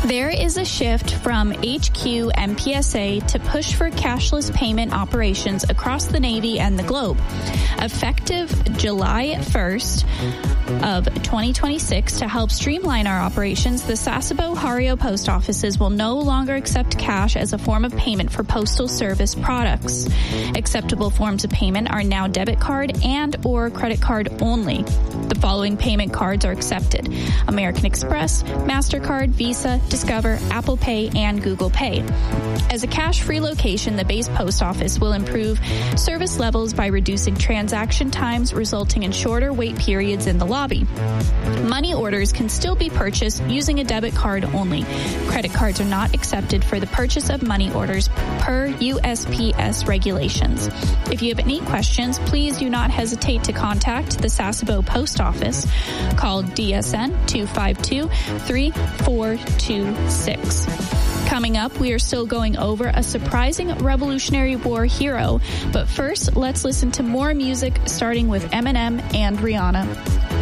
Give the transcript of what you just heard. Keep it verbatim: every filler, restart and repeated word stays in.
There is a shift from H Q M P S A to push for cashless payment operations across the Navy and the globe. Effective July first of twenty twenty-six, to help streamline our operations, the Sasebo Hario post offices will no longer accept cash as a form of payment for postal service products. Acceptable forms of payment are now debit card and or credit card only. The following payment cards are accepted: American Express, MasterCard, Visa, Discover, Apple Pay, and Google Pay. As a cash-free location, the base post office will improve service levels by reducing transaction times, resulting in shorter wait periods in the lobby. Money orders can still be purchased using a debit card only. Credit cards are not accepted for the purchase of money orders per U S P S regulations. If you have any questions, please do not hesitate to contact the Sasebo Post Office. Call D S N two five two, three four two six. Coming up, we are still going over a surprising Revolutionary War hero. But first, let's listen to more music, starting with Eminem and Rihanna.